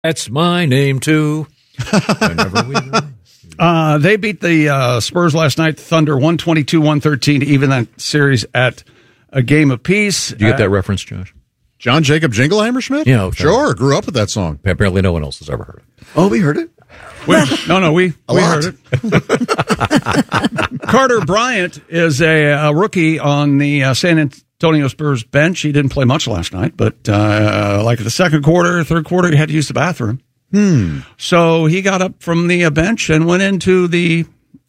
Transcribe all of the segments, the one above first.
That's my name, too. Whenever we They beat the Spurs last night, Thunder, 122-113 to even that series at a game apiece. Did you get that reference, Josh? John Jacob Jingleheimer Schmidt? Yeah, okay. Sure. Grew up with that song. Apparently no one else has ever heard it. Oh, we heard it? We heard it. Carter Bryant is a rookie on the San Antonio Spurs bench. He didn't play much last night, but like the second quarter, third quarter, he had to use the bathroom. So he got up from the bench and went into the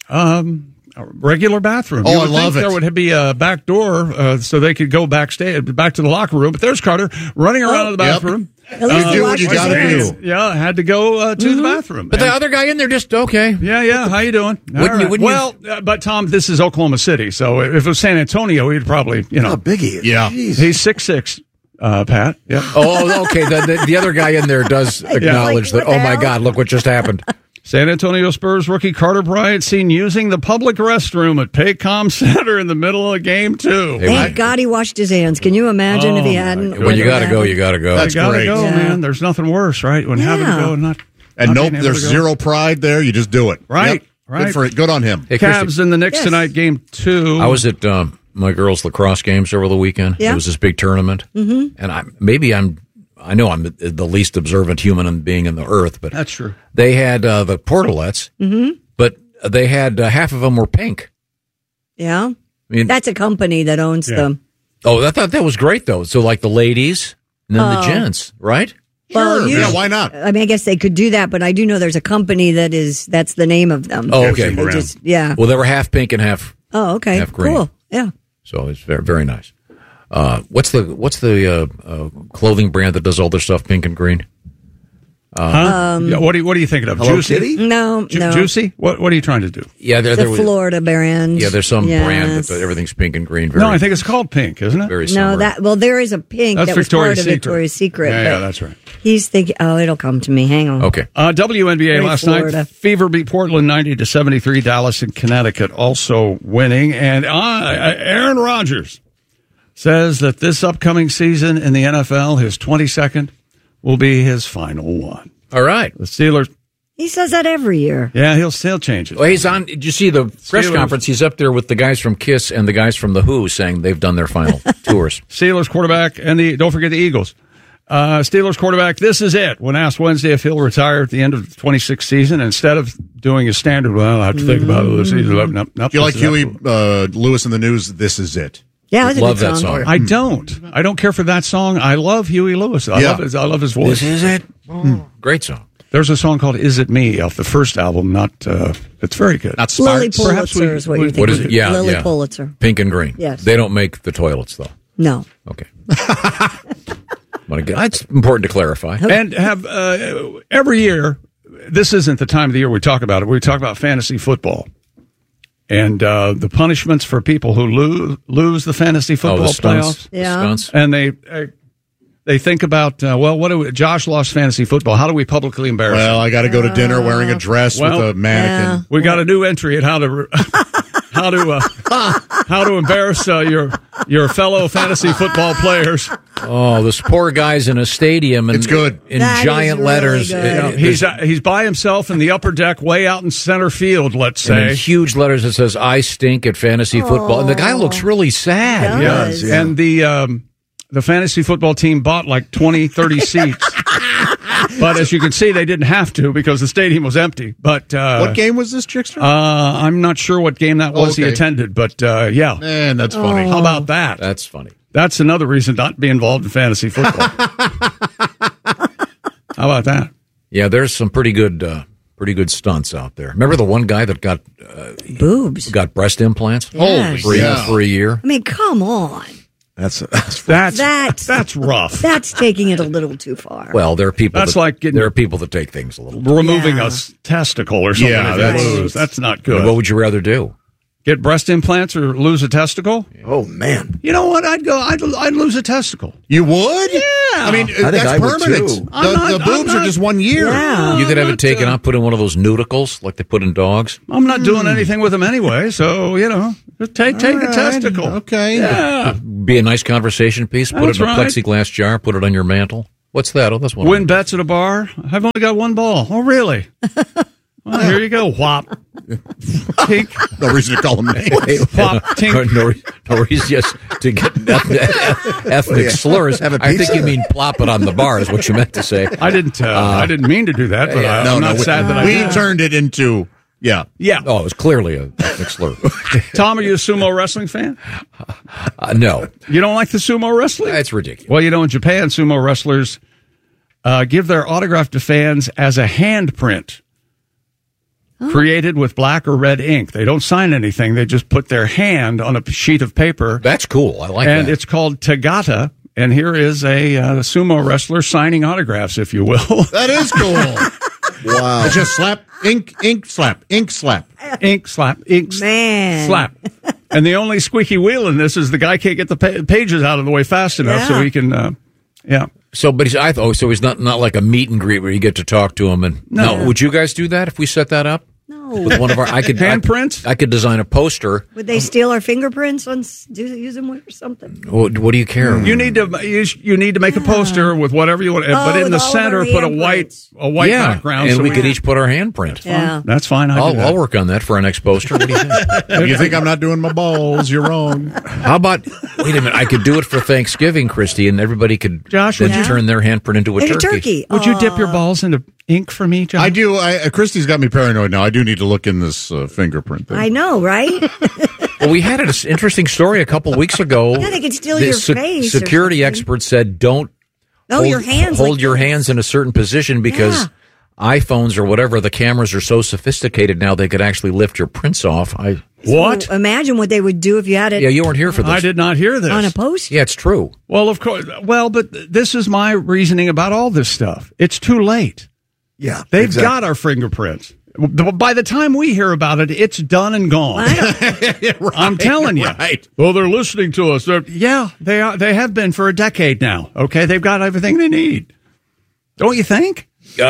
regular bathroom. Oh, I love it. There would be a back door so they could go back to the locker room. But there's Carter running around in the bathroom. At least You do what you got to do. Yeah, had to go to the bathroom. But the other guy in there just, okay. Yeah. How you doing? Wouldn't you- But Tom, this is Oklahoma City, so if it was San Antonio, he'd probably, How big he is. Yeah. Jeez. he's 6'6", Pat. Yeah. Oh, okay. The other guy in there does acknowledge Like, that, what oh, the my hell? God, look what just happened. San Antonio Spurs rookie Carter Bryant seen using the public restroom at Paycom Center in the middle of game 2. Hey, Thank God he washed his hands. Can you imagine if he hadn't? When you got to go, you got to go. That's You gotta great. go, Yeah. man. There's nothing worse, right? When having to go and not. And not nope, being able there's to go. zero pride there. You just do it. Right, Yep. right. Good on him. Hey, Cavs Christy, in the Knicks Yes. tonight, game 2. I was at my girls' lacrosse games over the weekend. Yeah. It was this big tournament. Mm-hmm. And I know I'm the least observant human being in the earth, but That's true. they had the portalettes, but they had half of them were pink. Yeah. I mean, That's a company that owns them. I thought that was great, though. So, like the ladies and then the gents, right? Well, Sure. you- Yeah, why not? I mean, I guess they could do that, but I do know there's a company that's the name of them. Oh, okay. They just, yeah. Well, they were half pink and half. Oh, okay. half green. Cool. Yeah. So it's very, very nice. What's the clothing brand that does all their stuff pink and green? Yeah, what are you thinking of? Hello Juicy? Kitty? No, no. Juicy? What are you trying to do? Yeah, The Florida brand. Yeah, there's some brand Yes. that everything's pink and green. No, I think it's called Pink, isn't it? very No, summer. there is a pink That's that was Victoria's part of Secret. Victoria's Secret. Yeah, but that's right. He's thinking, it'll come to me. Hang on. Okay. WNBA Very last Florida. night, Fever beat Portland 90-73. Dallas and Connecticut also winning. And Aaron Rodgers says that this upcoming season in the NFL, his 22nd, will be his final one. All right. The Steelers, He says that every year. yeah, he'll still change it. Well, he's on. Did you see the press Steelers. conference? He's up there with the guys from Kiss and the guys from The Who saying they've done their final tours. Steelers quarterback, and don't forget the Eagles. Steelers quarterback, this is it. When asked Wednesday if he'll retire at the end of the 26th season, instead of doing his standard, I have to think about it this season. Nope, Do you like this is Huey absolute- Lewis in the News? This is it. Yeah, that's a Love good that song. I don't. I don't care for that song. I love Huey Lewis. I love his voice. This is it. Great song. There's a song called "Is It Me" off the first album. It's very good. Not Lily Sparks. Perhaps Pulitzer we- is what you're what thinking. is it? Yeah, Lily yeah. Pulitzer. Pink and green. Yes. They don't make the toilets though. No. Okay. It's important to clarify. And have every year. This isn't the time of the year we talk about it. We talk about fantasy football and the punishments for people who lose the fantasy football the stunts. playoffs. Yeah. The stunts. And they think about Josh lost fantasy football. How do we publicly embarrass him? Well, I got to go to dinner wearing a dress with a mannequin. We got a new entry at how to embarrass your fellow fantasy football players. Oh, this poor guy's in a stadium and It's good. in That giant is really letters. good. He's by himself in the upper deck, way out in center field. Let's And in say. huge letters it says "I stink at fantasy football," and the guy looks really sad. He Yeah, does. and the fantasy football team bought like 20, 30 seats. But as you can see, they didn't have to because the stadium was empty. But What game was this, Chickster? I'm not sure what game that was he Okay. attended. But yeah, Man, that's funny. how about that? That's funny. That's another reason not to be involved in fantasy football. How about that? Yeah, there's some pretty good stunts out there. Remember the one guy that got Boobs. breast implants Yes. for a year? I mean, come on. That's That's rough. That's taking it a little too far. Well, there are people. That's like getting- there are people that take things a little. Removing Yeah. a testicle or something. Yeah, if you that's not good. What would you rather do? Get breast implants or lose a testicle? oh man. You know what? I'd lose a testicle. You would? Yeah. I mean, I think that's I would, permanent. too. The boobs are just 1 year. Yeah. You could have not, it taken out, put in one of those noodles like they put in dogs. I'm not doing anything with them anyway, so just take a right. testicle. Okay. Yeah. Be a nice conversation piece. Put That's it in a right. plexiglass jar. Put it on your mantle. What's that? Oh, that's one. Win bets at a bar. I've only got one ball. Oh, really? Well, here you go. Whop. Tink. No reason to call him names. Whop. Tink. No reason just to get ethnic slurs. Have a I think pizza. you mean plop it on the bar is what you meant to say. I didn't mean to do that, but I'm not sad that I we did. turned it into, yeah. Yeah. Oh, it was clearly a ethnic slur. Tom, are you a sumo wrestling fan? No, You don't like the sumo wrestling? that's ridiculous. Well, in Japan, sumo wrestlers give their autograph to fans as a handprint created with black or red ink. They don't sign anything. They just put their hand on a sheet of paper. That's cool. I like And that. it's called Tagata. And here is a sumo wrestler signing autographs, if you will. That is cool. Wow. It's just slap, ink, slap, ink, slap. Ink slap, ink Man. slap. And the only squeaky wheel in this is the guy can't get the pages out of the way fast enough so Yeah. he can, So, but so he's not like a meet and greet where you get to talk to him. And No. would you guys do that if we set that up? No. With one of our, Handprints? I could design a poster. Would they steal our fingerprints and use them or something? What do you care? You need to make a poster with whatever you want, but in with the all of center our put a handprints. white background, and so we could each put our handprint. Yeah. That's fine. I'll work on that for our next poster. What do you think? If you think I'm not doing my balls, you're wrong. How about, wait a minute, I could do it for Thanksgiving, Christy, and everybody could Josh, then would you- turn their handprint into a And a turkey. turkey. Would you dip your balls into ink for me, John? I do. Christy's got me paranoid now. I do need to look in this fingerprint thing. I know, right? Well, we had an interesting story a couple weeks ago. Yeah, they could steal The your face or Security something. expert said don't Your hands. hold like your this. hands in a certain position because Yeah. iPhones or whatever, the cameras are so sophisticated now they could actually lift your prints off. What? So imagine what they would do if you had it Yeah, you weren't here for this. I did not hear this. on a post. Yeah, it's true. Well, of course. Well, but this is my reasoning about all this stuff. It's too late. Yeah. They've exactly. got our fingerprints. By the time we hear about it, it's done and gone. I'm telling you. Right. Well, they're listening to us. Yeah, they are. They have been for a decade now. Okay, they've got everything they need. Don't you think?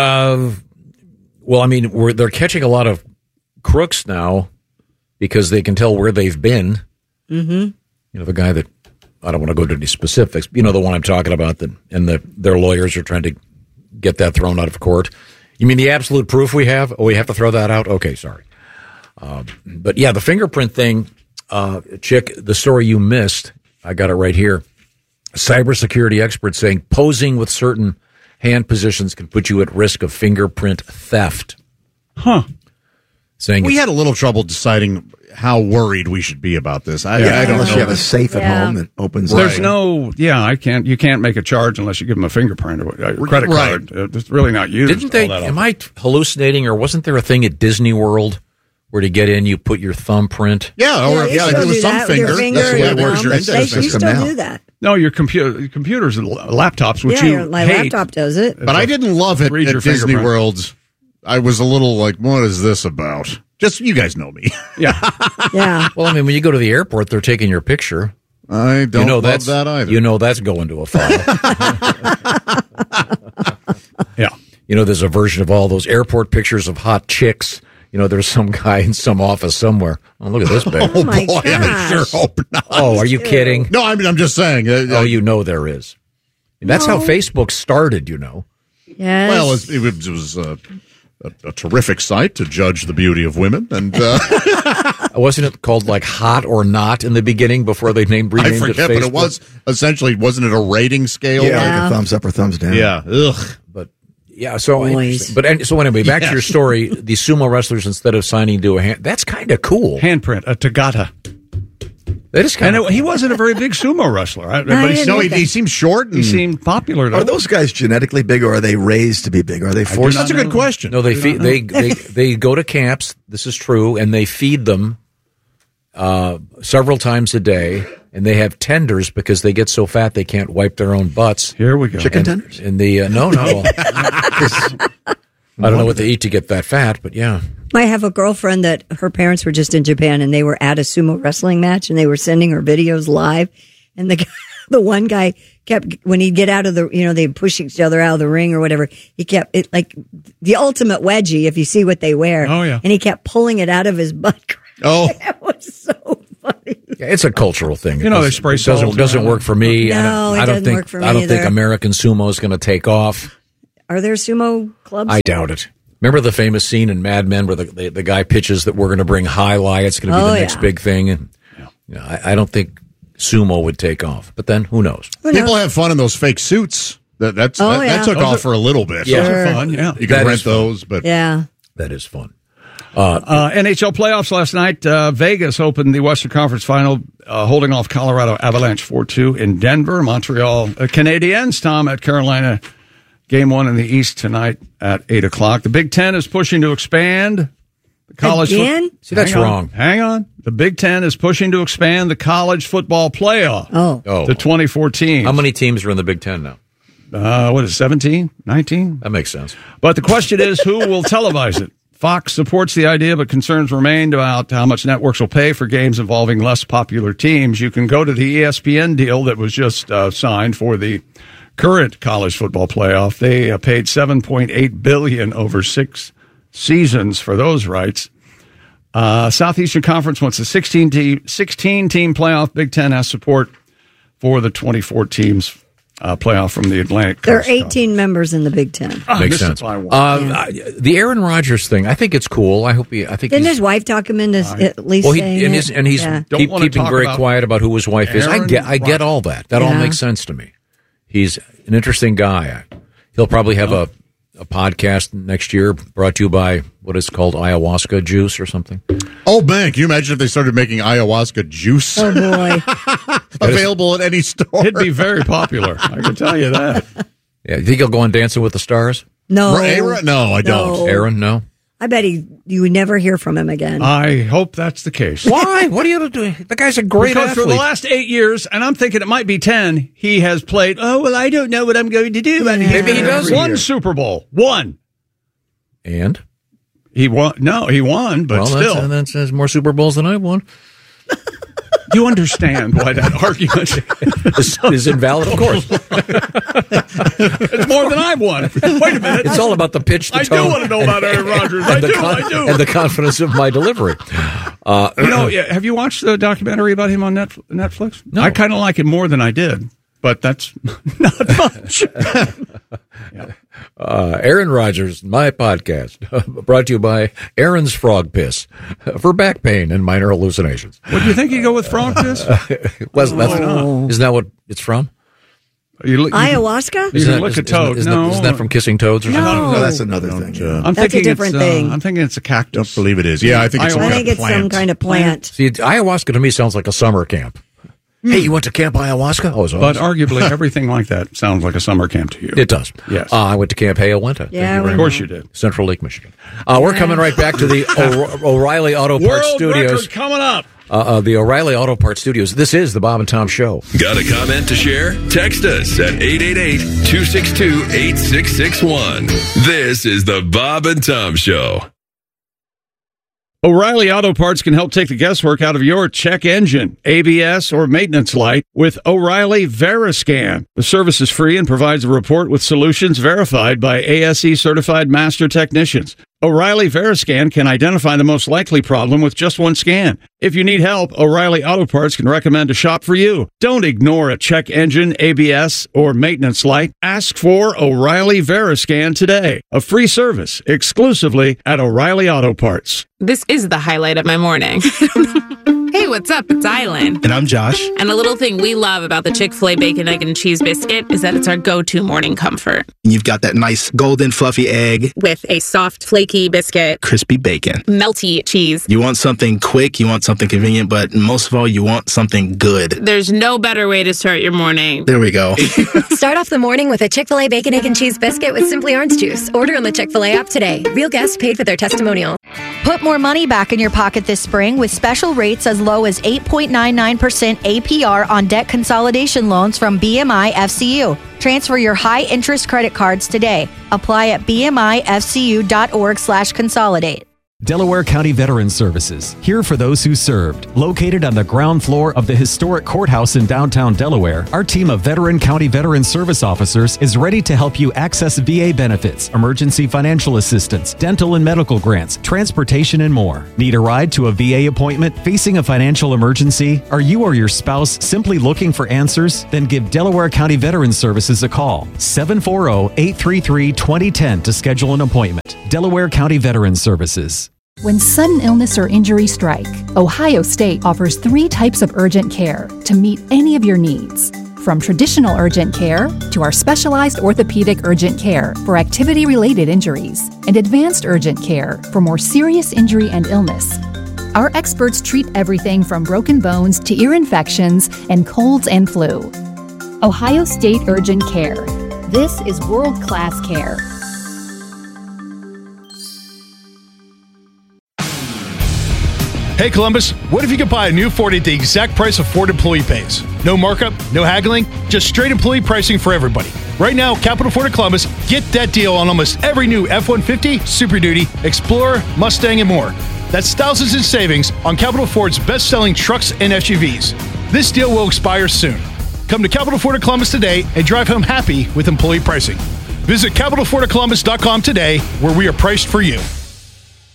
Well, I mean, they're catching a lot of crooks now because they can tell where they've been. Mm-hmm. The guy that, I don't want to go to any specifics, the one I'm talking about, their lawyers are trying to get that thrown out of court. You mean the absolute proof we have? Oh, we have to throw that out? Okay, sorry. But yeah, the fingerprint thing, Chick, the story you missed, I got it right here. Cybersecurity experts saying posing with certain hand positions can put you at risk of fingerprint theft. Huh. Saying We had a little trouble deciding how worried we should be about this. I don't Unless know. you have a safe at Yeah. home that opens. There's you can't make a charge unless you give them a fingerprint or a credit Right. card. It's really not used. Didn't they? all that Am often. I hallucinating, or wasn't there a thing at Disney World where to get in you put your thumbprint? Yeah, or they yeah, still it was do some that with your finger. finger That's the way and it works. thumb. Your They index you system still now. do that. No, your computers and laptops, which Yeah, you my hate. laptop does it. But I didn't love it Read at your Disney fingerprint. World. I was a little like, what is this about? Just, you guys know me. Yeah. Yeah. Well, I mean, when you go to the airport, they're taking your picture. I don't love that's that either. You know that's going to a file. Yeah. There's a version of all those airport pictures of hot chicks. There's some guy in some office somewhere. Oh, look at this babe. Oh my Boy, I gosh. sure hope not. Oh, are you kidding? No, I mean, I'm just saying. Oh, there is. That's how Facebook started, Yes. Well, it was a terrific site to judge the beauty of women, and Wasn't it called like Hot or Not in the beginning before they renamed I it forget, Facebook? but it was essentially, wasn't it a rating scale? Yeah. like a thumbs up or thumbs down. Yeah. Ugh. But yeah, so Boys. so anyway, back to Yes. your story. The sumo wrestlers, instead of signing to a hand, that's kind of cool. Handprint, a Tagata. That is kind And of. he wasn't a very big sumo wrestler. But didn't No, know he that. seemed short. And, he seemed popular, though. Are those guys genetically big, or are they raised to be big? Are they forced? That's a good question. No, they go to camps. This is true, and they feed them several times a day, and they have tenders because they get so fat they can't wipe their own butts. Here we go. Chicken tenders? And the no, I don't know what they eat to get that fat, but yeah. I have a girlfriend that her parents were just in Japan and they were at a sumo wrestling match and they were sending her videos live. And the one guy kept, when he'd get out of the, they'd push each other out of the ring or whatever, he kept it like the ultimate wedgie, if you see what they wear. Oh, yeah. And he kept pulling it out of his butt crack. Oh. That was so funny. Yeah, it's a cultural thing. You know, they spray salt doesn't around. work for me. No, it I don't doesn't think work for me I don't think either. American sumo is going to take off. Are there sumo clubs? I doubt it. Remember the famous scene in Mad Men where the guy pitches that we're going to bring highlight. It's going to be the next big thing. And I don't think sumo would take off. But then who knows? People have fun in those fake suits. That took off for a little bit. Yeah. Those are fun, yeah. You can That rent is fun. those, but Yeah. That is fun. NHL playoffs last night. Vegas opened the Western Conference Final, holding off Colorado Avalanche 4-2 in Denver. Montreal Canadiens, Tom, at Carolina. Game 1 in the East tonight at 8 o'clock. The Big Ten is pushing to expand. The college Again? See, that's wrong. Hang on. The Big Ten is pushing to expand the college football playoff to 2014. How many teams are in the Big Ten now? What is it, 17? 19? That makes sense. But the question is, who will televise it? Fox supports the idea, but concerns remained about how much networks will pay for games involving less popular teams. You can go to the ESPN deal that was just signed for the current college football playoff. They paid $7.8 billion over 6 seasons for those rights. Southeastern Conference wants a 16-team playoff. Big Ten has support for the 24 teams playoff from the Atlantic Coast. There are 18 members in the Big Ten. Makes sense. The Aaron Rodgers thing, I think it's cool. I think Didn't his wife talk him into at least well, saying he's Yeah. keeping very quiet about who his wife is. I get all that. That all Yeah. makes sense to me. He's an interesting guy. He'll probably have a podcast next year brought to you by what is called ayahuasca juice or something. oh man, can you imagine if they started making ayahuasca juice Oh, boy. available at any store? It'd be very popular. I can tell you that. Yeah, you think he'll go on Dancing with the Stars? No. Aaron? No, I don't. No. Aaron, no. I bet you would never hear from him again. I hope that's the case. Why? What are you doing? The guy's a great Because for athlete. the last 8 years, and I'm thinking it might be 10, he has played, I don't know what I'm going to do. And Maybe he does. One Super Bowl. One. And? He won. No, he won, but still. That says more Super Bowls than I won. You understand why that argument is invalid, of course. it's more than I've won. Wait a minute. It's all about the pitch, the I tone. do want to know about Aaron Rodgers. I do. And the confidence of my delivery. Have you watched the documentary about him on Netflix? No. I kind of like him more than I did, but that's not much. Aaron Rodgers, my podcast, brought to you by Aaron's Frog Piss for back pain and minor hallucinations. What do you think you go with frog piss? Isn't that what it's from? Ayahuasca? You can look at toad. Isn't that from kissing toads or something? No. No, that's another thing. I'm That's thinking a different thing. I'm thinking it's a cactus. Don't believe it is. Yeah, I think it's some I kind think of it's plant. some kind of plant. See, ayahuasca to me sounds like a summer camp. Hey, you went to Camp Ayahuasca? Oh, it was But awesome. arguably, everything like that sounds like a summer camp to you. It does. Yes. I went to Camp Hayawenta. Yeah, Of course you did. Central Lake, Michigan. We're coming right back to the O'Reilly Auto Parts World Studios. record coming up. The O'Reilly Auto Parts Studios. This is the Bob and Tom Show. Got a comment to share? Text us at 888-262-8661. This is the Bob and Tom Show. O'Reilly Auto Parts can help take the guesswork out of your check engine, ABS, or maintenance light with O'Reilly Veriscan. The service is free and provides a report with solutions verified by ASE certified master technicians. O'Reilly Veriscan can identify the most likely problem with just one scan. If you need help, O'Reilly Auto Parts can recommend a shop for you. Don't ignore a check engine, ABS, or maintenance light. Ask for O'Reilly Veriscan today. A free service exclusively at O'Reilly Auto Parts. This is the highlight of my morning. Hey, what's up? It's Island. And I'm Josh. And a little thing we love about the Chick-fil-A Bacon, Egg, and Cheese Biscuit is that it's our go-to morning comfort. You've got that nice golden fluffy egg, With a soft, flaky biscuit, crispy bacon. melty cheese. You want something quick, you want something convenient, but most of all, you want something good. There's no better way to start your morning. There we go. Start off the morning with a Chick-fil-A Bacon, Egg, and Cheese Biscuit with Simply Orange Juice. Order on the Chick-fil-A app today. Real guests paid for their testimonial. Put more money back in your pocket this spring with special rates as low as 8.99% APR on debt consolidation loans from BMI FCU. Transfer your high-interest credit cards today. Apply at bmifcu.org/consolidate. Delaware County Veterans Services, here for those who served. Located on the ground floor of the historic courthouse in downtown Delaware, our team of veteran county veteran service officers is ready to help you access VA benefits, emergency financial assistance, dental and medical grants, transportation, and more. Need a ride to a VA appointment? Facing a financial emergency? Are you or your spouse simply looking for answers? Then give Delaware County Veterans Services a call. 740-833-2010 to schedule an appointment. Delaware County Veterans Services. When sudden illness or injury strike, Ohio State offers 3 types of urgent care to meet any of your needs. From traditional urgent care to our specialized orthopedic urgent care for activity-related injuries and advanced urgent care for more serious injury and illness. Our experts treat everything from broken bones to ear infections and colds and flu. Ohio State Urgent Care. This is world-class care. Hey Columbus, what if you could buy a new Ford at the exact price a Ford employee pays? No markup, no haggling, just straight employee pricing for everybody. Right now, Capital Ford of Columbus, get that deal on almost every new F-150, Super Duty, Explorer, Mustang, and more. That's thousands in savings on Capital Ford's best-selling trucks and SUVs. This deal will expire soon. Come to Capital Ford of Columbus today and drive home happy with employee pricing. Visit CapitalFordofColumbus.com today, where we are priced for you.